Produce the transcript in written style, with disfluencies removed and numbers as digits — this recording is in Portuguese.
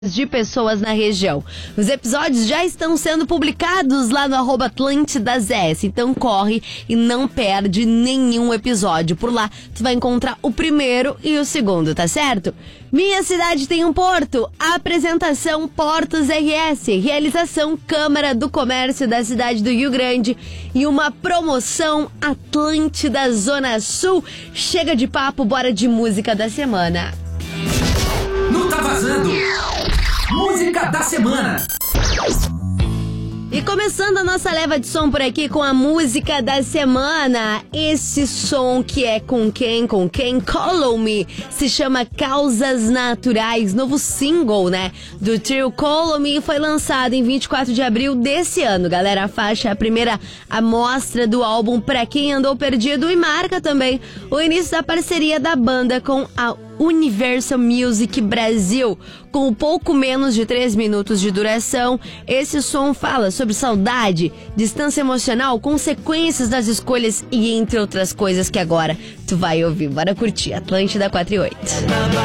de pessoas na região. Os episódios já estão sendo publicados lá no @AtlântidaS, então corre e não perde nenhum episódio. Por lá tu vai encontrar o primeiro e o segundo, tá certo? Minha cidade tem um porto. Apresentação Portos RS. Realização Câmara do Comércio da cidade do Rio Grande e uma promoção Atlântida Zona Sul. Chega de papo, bora de música da semana. Não tá vazando. Música da semana. E começando a nossa leva de som por aqui com a música da semana. Esse som que é com quem? Call Me. Se chama Causas Naturais. Novo single, né? Do trio Call Me foi lançado em 24 de abril desse ano, galera. A faixa é a primeira amostra do álbum Pra Quem Andou Perdido e marca também o início da parceria da banda com a Universal Music Brasil. Com pouco menos de 3 minutos de duração, esse som fala sobre saudade, distância emocional, consequências das escolhas e entre outras coisas que agora tu vai ouvir. Bora curtir. Atlântida 48.